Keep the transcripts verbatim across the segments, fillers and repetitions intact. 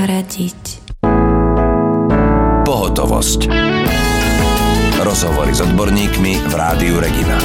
nahradiť. Pohotovosť. Rozhovory s odborníkmi v Rádiu Regina.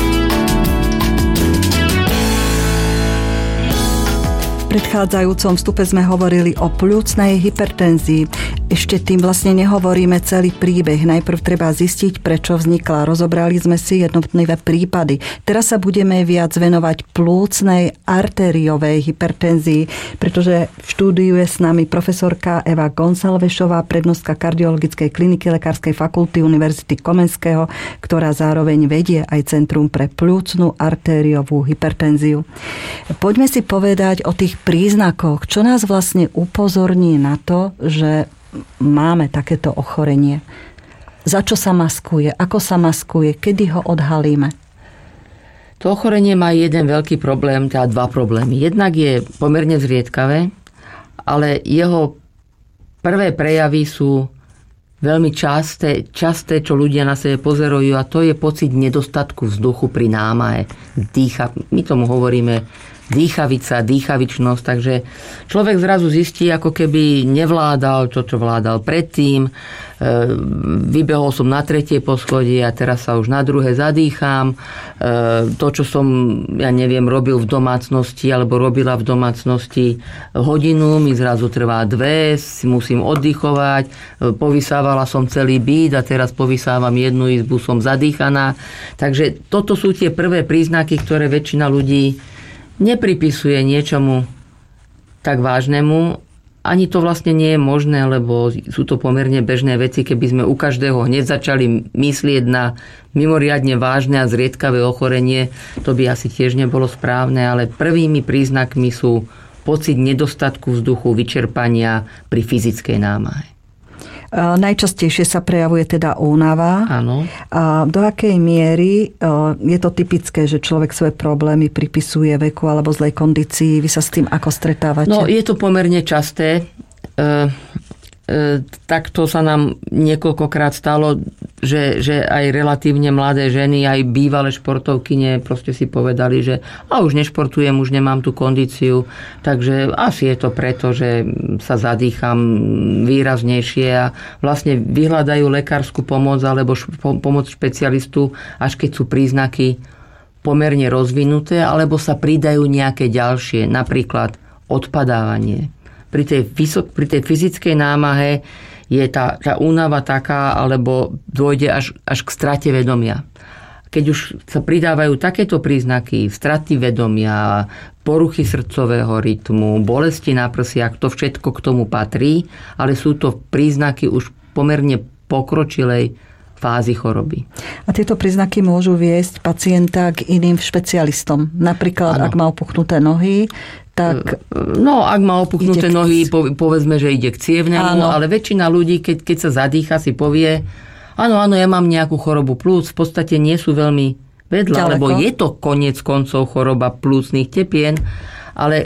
V predchádzajúcom vstupe sme hovorili o pľúcnej hypertenzii. Ešte tým vlastne nehovoríme celý príbeh. Najprv treba zistiť, prečo vznikla. Rozobrali sme si jednotlivé prípady. Teraz sa budeme viac venovať plúcnej artériovej hypertenzii, pretože v štúdiu je s nami profesorka Eva Gonsalvešová, prednostka kardiologickej kliniky Lekárskej fakulty Univerzity Komenského, ktorá zároveň vedie aj Centrum pre pľúcnu artériovú hypertenziu. Poďme si povedať o tých príznakoch, čo nás vlastne upozorní na to, že máme takéto ochorenie. Za čo sa maskuje? Ako sa maskuje? Kedy ho odhalíme? To ochorenie má jeden veľký problém, teda dva problémy. Jednak je pomerne zriedkavé, ale jeho prvé prejavy sú veľmi časté, časté, čo ľudia na sebe pozerujú, a to je pocit nedostatku vzduchu pri námahe. Dýcha, my tomu hovoríme dýchavica, dýchavičnosť, takže človek zrazu zistí, ako keby nevládal to, čo vládal predtým. Vybehol som na tretie poschodie a teraz sa už na druhé zadýcham. To, čo som, ja neviem, robil v domácnosti alebo robila v domácnosti hodinu, mi zrazu trvá dve, si musím oddychovať. Povysávala som celý byt a teraz povysávam jednu izbu, som zadýchaná. Takže toto sú tie prvé príznaky, ktoré väčšina ľudí nepripisuje niečomu tak vážnemu. Ani to vlastne nie je možné, lebo sú to pomerne bežné veci. Keby sme u každého hneď začali myslieť na mimoriadne vážne a zriedkavé ochorenie, to by asi tiež nebolo správne, ale prvými príznakmi sú pocit nedostatku vzduchu, vyčerpania pri fyzickej námahe. Najčastejšie sa prejavuje teda únava. Áno. A do akej miery je to typické, že človek svoje problémy pripisuje veku alebo zlej kondícii? Vy sa s tým ako stretávate? No, je to pomerne časté. E, e, takto sa nám niekoľkokrát stalo, že, že aj relatívne mladé ženy, aj bývalé športovkyne proste si povedali, že a už nešportujem, už nemám tú kondíciu, takže asi je to preto, že sa zadýcham výraznejšie a vlastne vyhľadajú lekárskú pomoc alebo šp- pomoc špecialistu, až keď sú príznaky pomerne rozvinuté, alebo sa pridajú nejaké ďalšie, napríklad odpadávanie. Pri tej, vysok- pri tej fyzickej námahe je tá, tá únava taká, alebo dôjde až, až k strate vedomia. Keď už sa pridávajú takéto príznaky, straty vedomia, poruchy srdcového rytmu, bolesti na prsiach, to všetko k tomu patrí, ale sú to príznaky už pomerne pokročilej fázy choroby. A tieto príznaky môžu viesť pacienta k iným špecialistom. Napríklad, ano. Ak má opuchnuté nohy, tak... No, ak má opuchnuté nohy, k... povedzme, že ide k cievnemu, ale väčšina ľudí, keď, keď sa zadýcha, si povie, áno, áno, ja mám nejakú chorobu plúc, v podstate nie sú veľmi vedľa, ďaleko, lebo je to koniec koncov choroba plúcnych tepien, ale